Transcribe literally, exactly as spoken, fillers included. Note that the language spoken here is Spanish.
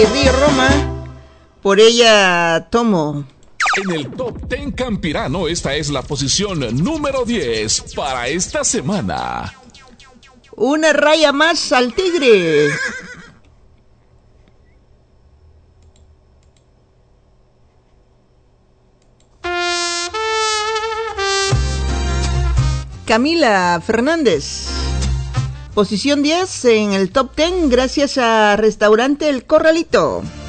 Río Roma, por ella tomo. En el Top diez Campirano, esta es la posición número diez para esta semana. Una raya más al tigre. Camila Fernández. Posición diez en el Top diez gracias a Restaurante El Corralito.